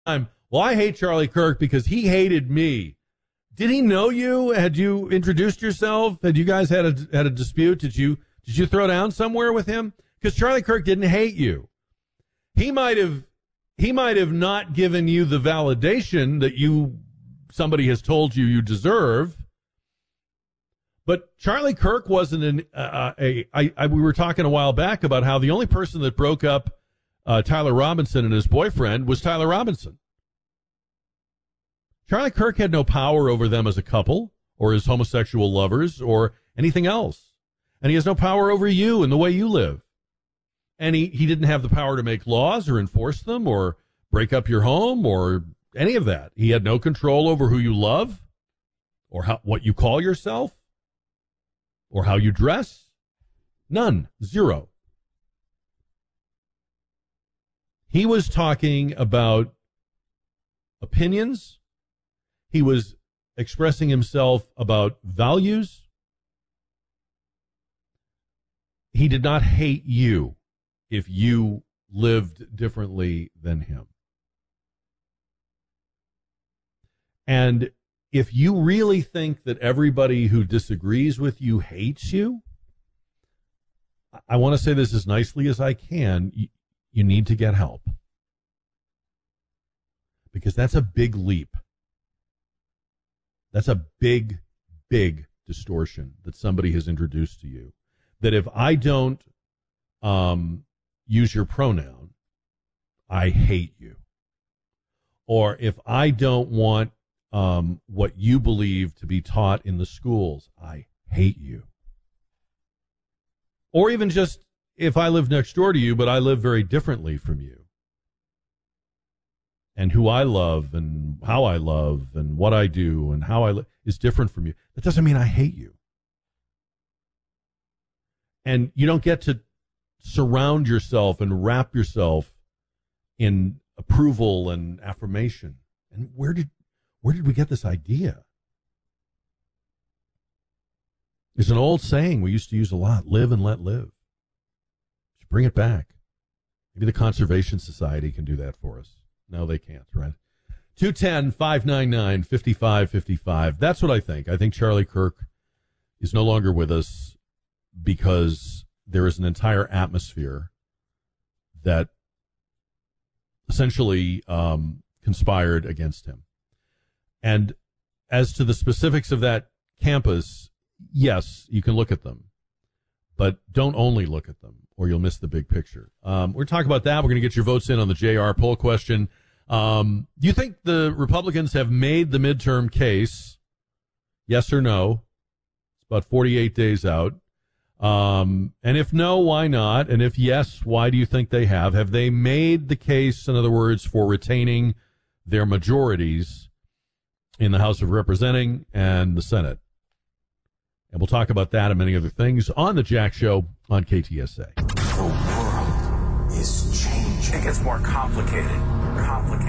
time, well, I hate Charlie Kirk because he hated me. Did he know you? Had you introduced yourself? Had you guys had a dispute? Did you throw down somewhere with him? Because Charlie Kirk didn't hate you. He might have not given you the validation that somebody has told you deserve. But Charlie Kirk wasn't we were talking a while back about how the only person that broke up Tyler Robinson and his boyfriend was Tyler Robinson. Charlie Kirk had no power over them as a couple or as homosexual lovers or anything else. And he has no power over you and the way you live. And he didn't have the power to make laws or enforce them or break up your home or any of that. He had no control over who you love or what you call yourself or how you dress. None. Zero. He was talking about opinions. He was expressing himself about values. He did not hate you if you lived differently than him. And if you really think that everybody who disagrees with you hates you, I want to say this as nicely as I can. You need to get help. Because that's a big leap. That's a big, big distortion that somebody has introduced to you. That if I don't use your pronoun, I hate you. Or if I don't want what you believe to be taught in the schools, I hate you. Or even just if I live next door to you, but I live very differently from you. And who I love and how I love and what I do and how I live is different from you. That doesn't mean I hate you. And you don't get to surround yourself and wrap yourself in approval and affirmation. And where did we get this idea? There's an old saying we used to use a lot, live and let live. Just bring it back. Maybe the Conservation Society can do that for us. No, they can't, right? 210-599-5555. That's what I think. I think Charlie Kirk is no longer with us because there is an entire atmosphere that essentially conspired against him. And as to the specifics of that campus, yes, you can look at them, but don't only look at them or you'll miss the big picture. We're going to talk about that. We're going to get your votes in on the JR poll question. Do you think the Republicans have made the midterm case? Yes or no? It's about 48 days out. And if no, why not? And if yes, why do you think they have? Have they made the case, in other words, for retaining their majorities in the House of Representing and the Senate? And we'll talk about that and many other things on the Jack Show on KTSA. The world is changing. It gets more complicated.